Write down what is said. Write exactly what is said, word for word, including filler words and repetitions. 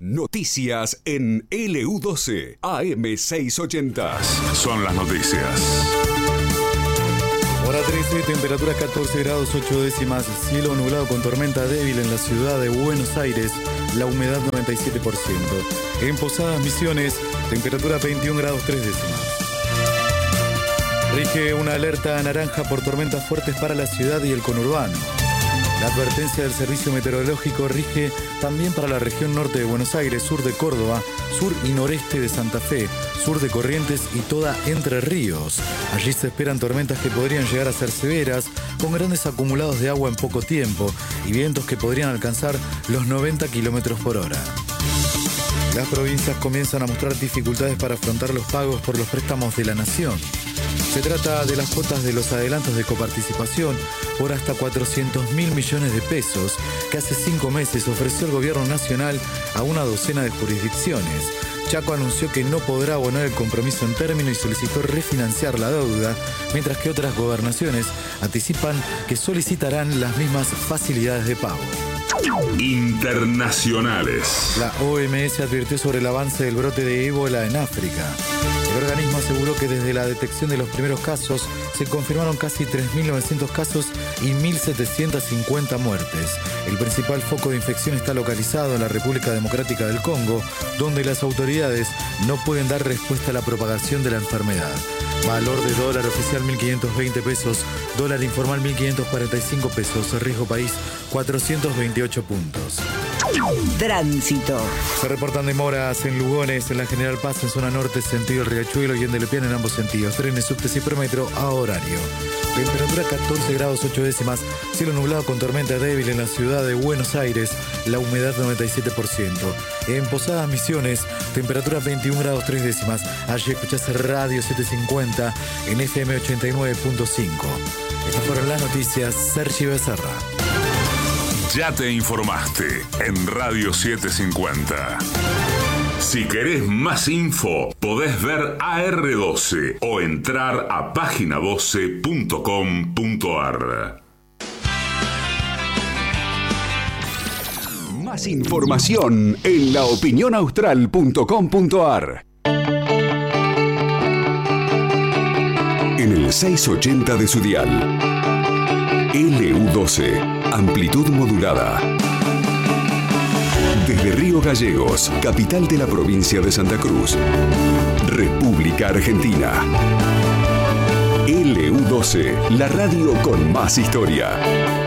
Noticias en L U doce A M seiscientos ochenta. Son las noticias. Hora trece, temperatura catorce grados ocho décimas, cielo nublado con tormenta débil en la ciudad de Buenos Aires, la humedad noventa y siete por ciento. En Posadas Misiones, temperatura veintiún grados tres décimas. Rige una alerta naranja por tormentas fuertes para la ciudad y el conurbano. La advertencia del Servicio Meteorológico rige también para la región norte de Buenos Aires, sur de Córdoba, sur y noreste de Santa Fe, sur de Corrientes y toda Entre Ríos. Allí se esperan tormentas que podrían llegar a ser severas, con grandes acumulados de agua en poco tiempo y vientos que podrían alcanzar los noventa kilómetros por hora. Las provincias comienzan a mostrar dificultades para afrontar los pagos por los préstamos de la nación. Se trata de las cuotas de los adelantos de coparticipación por hasta cuatrocientos mil millones de pesos que hace cinco meses ofreció el gobierno nacional a una docena de jurisdicciones. Chaco anunció que no podrá abonar el compromiso en término y solicitó refinanciar la deuda, mientras que otras gobernaciones anticipan que solicitarán las mismas facilidades de pago. Internacionales. La O M S advirtió sobre el avance del brote de ébola en África. El organismo aseguró que desde la detección de los primeros casos se confirmaron casi tres mil novecientos casos y mil setecientas cincuenta muertes. El principal foco de infección está localizado en la República Democrática del Congo, donde las autoridades no pueden dar respuesta a la propagación de la enfermedad. Valor de dólar oficial mil quinientos veinte pesos, dólar informal mil quinientos cuarenta y cinco pesos, riesgo país cuatrocientos veintiocho puntos. Tránsito. Se reportan demoras en Lugones, en la General Paz, en zona norte, sentido el Riachuelo y en Delepiane en ambos sentidos. Trenes, subtes y Prometro a horario. Temperatura catorce grados ocho décimas, cielo nublado con tormenta débil en la ciudad de Buenos Aires, la humedad noventa y siete por ciento. En Posadas Misiones, temperatura veintiún grados tres décimas. Allí escuchás Radio setecientos cincuenta en F M ochenta y nueve punto cinco. Estas fueron las noticias. Sergio Becerra. Ya te informaste en Radio setecientos cincuenta. Si querés más info, podés ver A R doce o entrar a página doce punto com punto ar. Más información en la opinión austral punto com punto ar. En el seiscientos ochenta de su dial. L U doce, amplitud modulada. Desde Río Gallegos, capital de la provincia de Santa Cruz, República Argentina. L U doce, la radio con más historia.